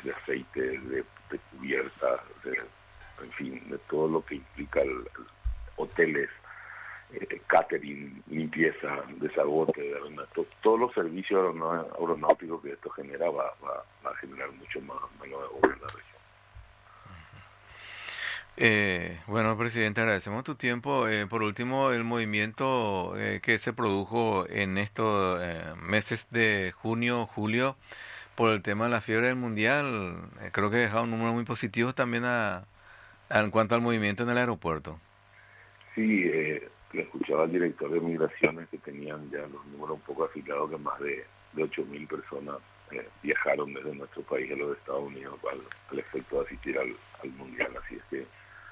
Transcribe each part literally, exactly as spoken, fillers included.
de aceite, de, de cubiertas, de, en fin, de todo lo que implica el, el hoteles, eh, catering, limpieza, desagote, de arena, to, todos los servicios aeronáuticos que esto genera va, va, va a generar mucho más mano de obra en la región. Eh, bueno, presidente, agradecemos tu tiempo. Eh, por último, el movimiento eh, que se produjo en estos eh, meses de junio, julio, por el tema de la fiebre del mundial, eh, creo que ha dejado un número muy positivo también a, a- en cuanto al movimiento en el aeropuerto. Sí, eh, le escuchaba al director de migraciones que tenían ya los números un poco afilados, que más de, de ocho mil personas eh, viajaron desde nuestro país a los Estados Unidos al, al efecto de asistir al, al mundial. Así es que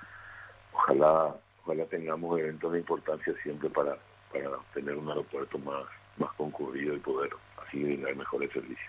ojalá ojalá tengamos eventos de importancia siempre para, para tener un aeropuerto más, más concurrido y poder así brindar mejores servicios.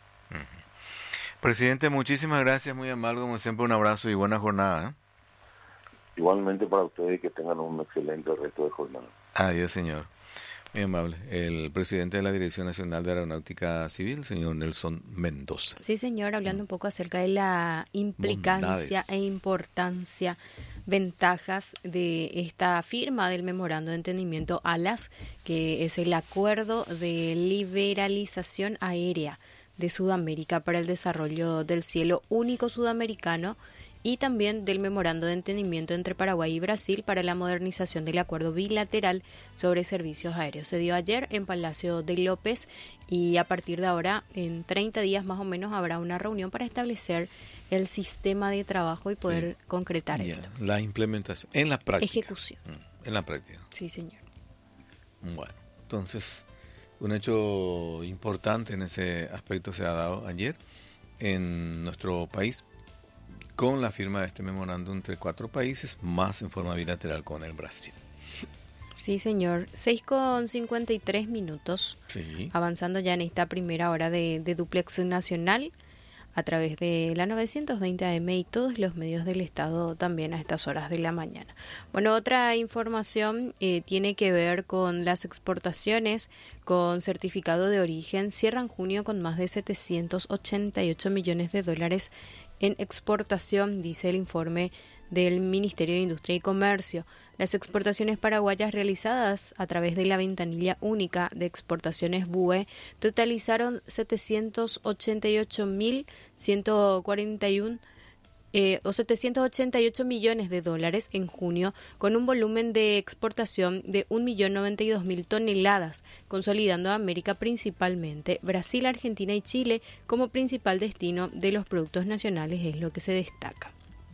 Presidente, muchísimas gracias, muy amable, como siempre, un abrazo y buena jornada. ¿eh? Igualmente para ustedes, que tengan un excelente resto de jornada. Adiós, señor. Muy amable. El presidente de la Dirección Nacional de Aeronáutica Civil, señor Nelson Mendoza. Sí, señor, hablando un poco acerca de la implicancia Bondades. e importancia, ventajas de esta firma del Memorando de Entendimiento ALAS, que es el Acuerdo de Liberalización Aérea de Sudamérica para el Desarrollo del Cielo Único Sudamericano, y también del Memorando de Entendimiento entre Paraguay y Brasil para la modernización del acuerdo bilateral sobre servicios aéreos. Se dio ayer en Palacio de López y a partir de ahora, en treinta días más o menos, habrá una reunión para establecer el sistema de trabajo y poder Sí. concretar Ya, esto. la implementación, en la práctica. Ejecución. Mm, En la práctica. Sí, señor. Bueno, entonces, un hecho importante en ese aspecto se ha dado ayer en nuestro país, con la firma de este memorándum entre cuatro países, más en forma bilateral con el Brasil. Sí, señor. seis con cincuenta y tres minutos. Sí. Avanzando ya en esta primera hora de, de Duplex Nacional a través de la novecientos veinte A M y todos los medios del Estado también a estas horas de la mañana. Bueno, otra información eh, tiene que ver con las exportaciones con certificado de origen. Cierran junio con más de setecientos ochenta y ocho millones de dólares en exportación, dice el informe del Ministerio de Industria y Comercio. Las exportaciones paraguayas realizadas a través de la ventanilla única de exportaciones B U E totalizaron setecientos ochenta y ocho mil ciento cuarenta y uno eh, o setecientos ochenta y ocho millones de dólares en junio, con un volumen de exportación de un millón noventa y dos mil toneladas, consolidando a América, principalmente Brasil, Argentina y Chile como principal destino de los productos nacionales, es lo que se destaca.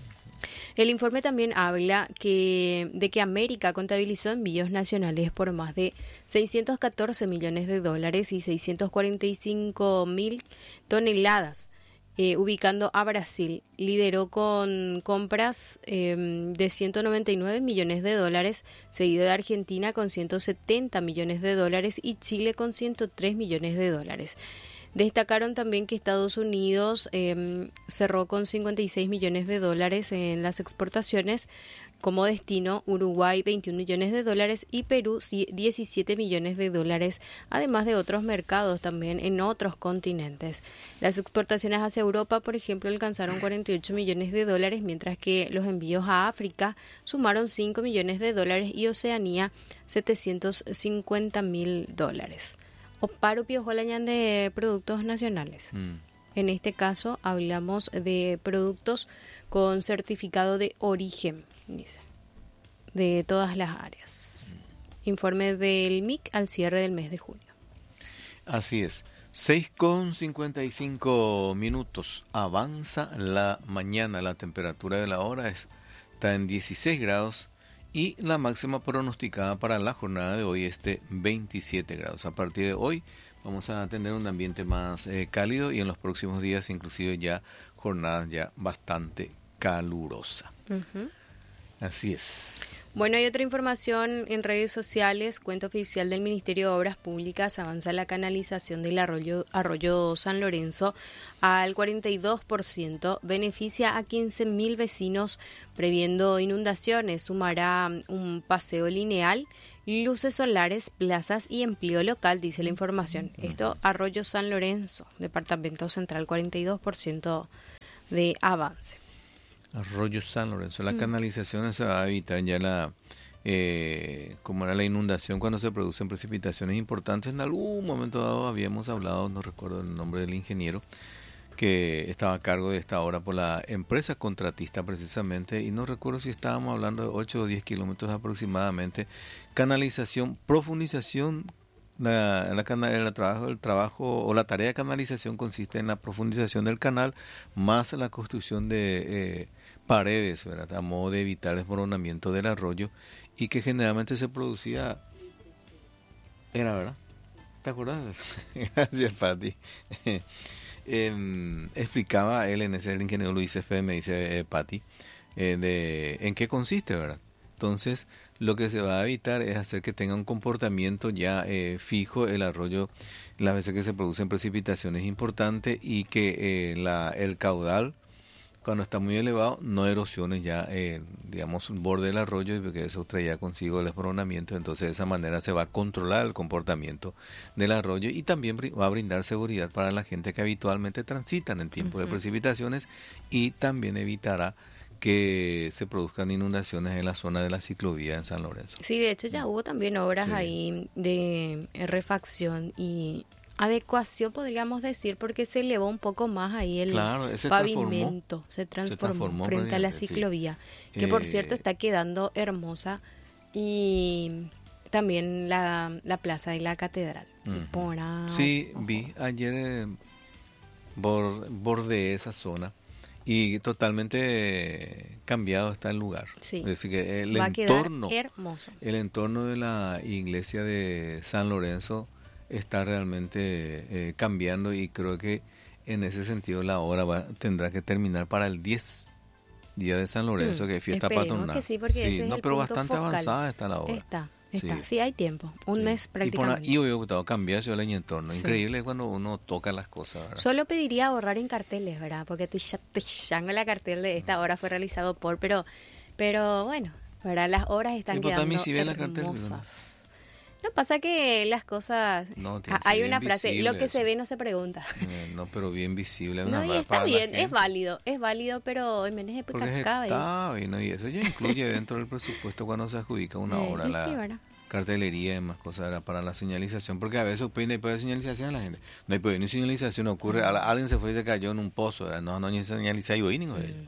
El informe también habla que, de que América contabilizó envíos nacionales por más de seiscientos catorce millones de dólares y seiscientos cuarenta y cinco mil toneladas, eh, ubicando a Brasil. Lideró con compras eh, de ciento noventa y nueve millones de dólares, seguido de Argentina con ciento setenta millones de dólares y Chile con ciento tres millones de dólares. Destacaron también que Estados Unidos eh, cerró con cincuenta y seis millones de dólares en las exportaciones como destino, Uruguay veintiún millones de dólares y Perú diecisiete millones de dólares, además de otros mercados también en otros continentes. Las exportaciones hacia Europa, por ejemplo, alcanzaron cuarenta y ocho millones de dólares, mientras que los envíos a África sumaron cinco millones de dólares y Oceanía setecientos cincuenta mil dólares. Oparo Piojolañán de productos nacionales. Mm. En este caso hablamos de productos con certificado de origen, dice, de todas las áreas. Mm. Informe del M I C al cierre del mes de junio. Así es. seis con cincuenta y cinco minutos. Avanza la mañana. La temperatura de la hora es, está en dieciséis grados. Y la máxima pronosticada para la jornada de hoy es de veintisiete grados. A partir de hoy vamos a tener un ambiente más eh, cálido y en los próximos días inclusive ya jornadas ya bastante calurosa. Uh-huh. Así es. Bueno, hay otra información en redes sociales. Cuenta oficial del Ministerio de Obras Públicas: avanza la canalización del arroyo, arroyo San Lorenzo al cuarenta y dos por ciento. Beneficia a quince mil vecinos, previendo inundaciones. Sumará un paseo lineal, luces solares, plazas y empleo local, dice la información. Esto, Arroyo San Lorenzo, Departamento Central, cuarenta y dos por ciento de avance. Arroyo San Lorenzo, la Mm. canalización se va a evitar ya la, eh, como era la inundación cuando se producen precipitaciones importantes. En algún momento dado habíamos hablado, no recuerdo el nombre del ingeniero, que estaba a cargo de esta obra por la empresa contratista precisamente, y no recuerdo si estábamos hablando de ocho o diez kilómetros aproximadamente. Canalización, profundización, la, la, cana- el, trabajo, el trabajo o la tarea de canalización consiste en la profundización del canal más la construcción de eh, paredes, ¿verdad?, a modo de evitar el desmoronamiento del arroyo, y que generalmente se producía, era, ¿verdad? ¿Te acuerdas? Gracias, Pati. Eh, explicaba él en ese, el ingeniero Luis F. me dice eh, Pati, eh, de en qué consiste, ¿verdad? Entonces, lo que se va a evitar es hacer que tenga un comportamiento ya eh, fijo el arroyo las veces que se producen precipitaciones importantes, y que eh, la, el caudal, cuando está muy elevado, no erosione ya, eh, digamos, un borde del arroyo, porque eso traía consigo el desmoronamiento. Entonces, de esa manera se va a controlar el comportamiento del arroyo, y también bri- va a brindar seguridad para la gente que habitualmente transitan en tiempo Ujú. de precipitaciones, y también evitará que se produzcan inundaciones en la zona de la ciclovía en San Lorenzo. Sí, de hecho ya hubo también obras Sí. ahí de eh, refacción y adecuación, podríamos decir, porque se elevó un poco más ahí el Claro, se transformó. pavimento, se transformó, transformó frente a la prácticamente, sí. ciclovía, que por Eh, cierto está quedando hermosa, y también la, la plaza de la catedral. Ujú. Por ahí, Sí, ojo. vi ayer, eh, bor- bordeé esa zona, y totalmente cambiado está el lugar. Sí. Es decir, que el Va a quedar entorno, hermoso. el entorno de la iglesia de San Lorenzo está realmente eh, cambiando, y creo que en ese sentido la obra va, tendrá que terminar para el diez, día de San Lorenzo, Mm, que es fiesta esperemos patronal. que sí, porque ese es no, el pero punto bastante focal. avanzada está la obra. Está, está. Sí. Sí, hay tiempo. Un Sí. mes Y por prácticamente. ahí hubiera gustado cambiar eso el entorno. Sí. Increíble cuando uno toca las cosas, ¿verdad? Solo pediría ahorrar en carteles, ¿verdad? Porque estoy ya, estoy ya con la cartel de esta obra fue realizado por, pero pero bueno, ¿verdad? Las obras están Y pues quedando también si ve la cartel, hermosas. No, pasa que las cosas... No, tiene Ah, que ser hay bien una frase, visible lo que eso. se ve no se pregunta. Eh, no, pero bien visible. No, una y va- está para la bien, es gente. válido, es válido, pero en menos de Porque es cabe. estado, y, no, y eso ya incluye dentro del presupuesto cuando se adjudica una Eh, obra, y la sí, ¿verdad? cartelería y demás cosas, era para la señalización, porque a veces opina y puede señalización a la gente. No hay pues, ni señalización, ocurre, a la- alguien se fue y se cayó en un pozo, ¿verdad? No, no, ni señaliza y oí, Mm.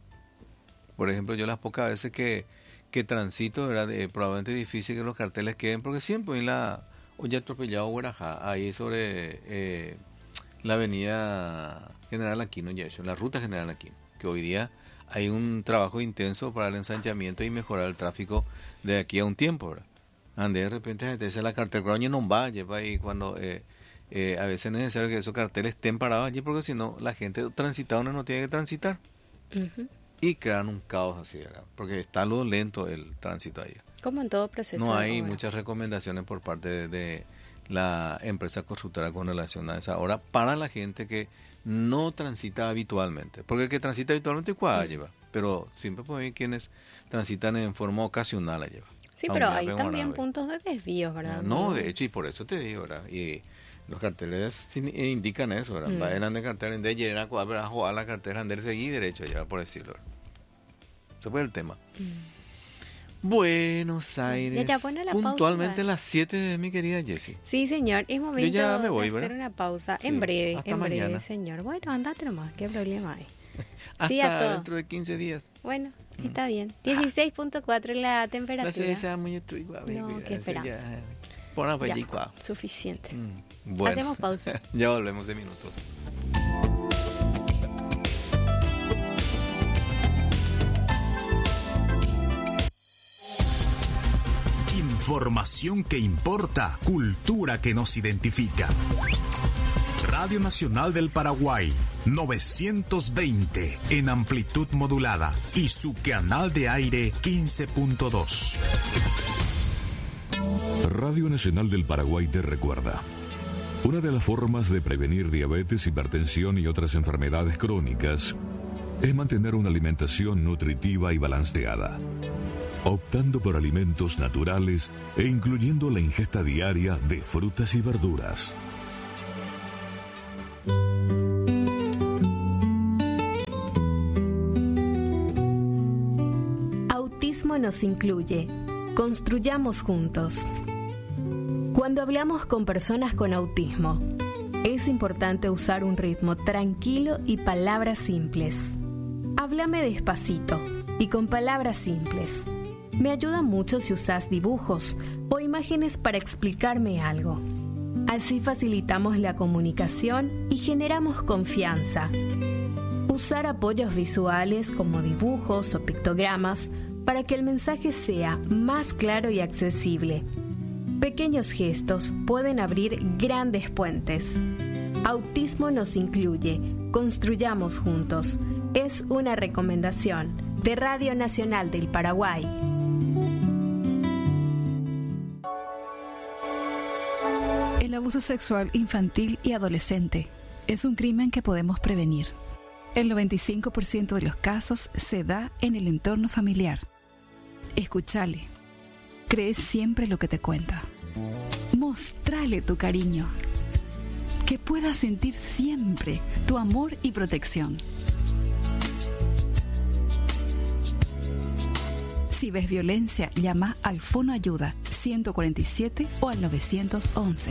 Por ejemplo, yo las pocas veces que, que transito, ¿verdad? Eh, probablemente es difícil que los carteles queden, porque siempre en la olla atropellado Guarajá, ahí sobre eh, la avenida General Aquino, ya eso, la ruta General Aquino, que hoy día hay un trabajo intenso para el ensanchamiento y mejorar el tráfico de aquí a un tiempo, ¿verdad? Ande de repente se te dice la cartel no va, lleva ahí cuando eh, eh, a veces es necesario que esos carteles estén parados allí, porque si no la gente transita donde no tiene que transitar, Ujú. y crean un caos así, ¿verdad? Porque está lo lento el tránsito ahí. Como en todo proceso. No de hay obra. muchas recomendaciones por parte de, de la empresa constructora con relación a esa obra para la gente que no transita habitualmente, porque el que transita habitualmente cuál Sí. lleva, pero siempre puede haber quienes transitan en forma ocasional la lleva. Sí, Aunque pero ya hay ven también ahora, puntos de desvíos, ¿verdad? no, de hecho, y por eso te digo, ¿verdad? Y los carteles sin- indican eso, ¿verdad? Mm. Vayan de cartel, de llenar a jugar la cartera, de seguir derecho, ya por decirlo. Ese fue el tema. Mm. Buenos Aires, Ya, ya, pone la pausa, puntualmente ¿verdad? las siete de mi querida Jessie. Sí, señor, es momento ya me voy, de hacer ¿verdad? una pausa. Sí, En breve, hasta en breve, mañana. señor. Bueno, andate nomás, qué problema hay. Hasta Sí, a todo. dentro de quince días. Bueno, está bien. dieciséis punto cuatro la La temperatura. serie sea muy trigua, baby. No, qué Eso ya- esperanza. Pon a Ya, película. suficiente. Mm, Bueno, Hacemos pausa. ya volvemos de minutos. Información que importa, cultura que nos identifica. Radio Nacional del Paraguay, novecientos veinte en amplitud modulada y su canal de aire quince punto dos. Radio Nacional del Paraguay te recuerda. Una de las formas de prevenir diabetes, hipertensión y otras enfermedades crónicas es mantener una alimentación nutritiva y balanceada, optando por alimentos naturales e incluyendo la ingesta diaria de frutas y verduras. Autismo nos incluye. Construyamos juntos. Cuando hablamos con personas con autismo, es importante usar un ritmo tranquilo y palabras simples. Háblame despacito y con palabras simples. Me ayuda mucho si usas dibujos o imágenes para explicarme algo. Así facilitamos la comunicación y generamos confianza. Usar apoyos visuales como dibujos o pictogramas para que el mensaje sea más claro y accesible. Pequeños gestos pueden abrir grandes puentes. Autismo nos incluye. Construyamos juntos. Es una recomendación de Radio Nacional del Paraguay. El abuso sexual infantil y adolescente es un crimen que podemos prevenir. El noventa y cinco por ciento de los casos se da en el entorno familiar. Escúchale. Cree siempre lo que te cuenta. Mostrale tu cariño. Que pueda sentir siempre tu amor y protección. Si ves violencia, llama al Fono Ayuda ciento cuarenta y siete o al nueve once.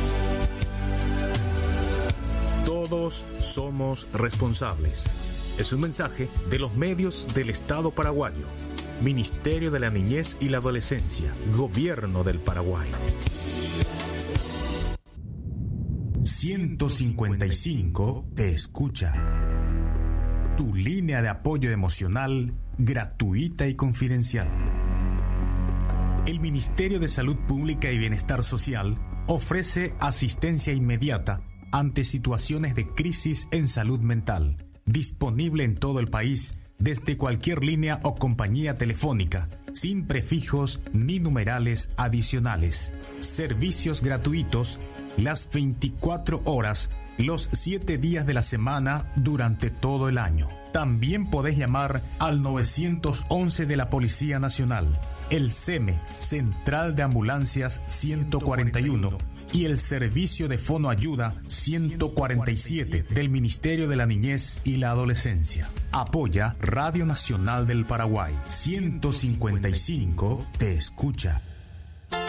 Todos somos responsables. Es un mensaje de los medios del Estado paraguayo. Ministerio de la Niñez y la Adolescencia. Gobierno del Paraguay. ciento cincuenta y cinco te escucha. Tu línea de apoyo emocional gratuita y confidencial. El Ministerio de Salud Pública y Bienestar Social ofrece asistencia inmediata ante situaciones de crisis en salud mental, disponible en todo el país desde cualquier línea o compañía telefónica, sin prefijos ni numerales adicionales. Servicios gratuitos las veinticuatro horas, los siete días de la semana durante todo el año. También podés llamar al nueve once de la Policía Nacional, el C E M E, Central de Ambulancias ciento cuarenta y uno, y el Servicio de Fono Ayuda ciento cuarenta y siete del Ministerio de la Niñez y la Adolescencia. Apoya Radio Nacional del Paraguay. ciento cincuenta y cinco te escucha.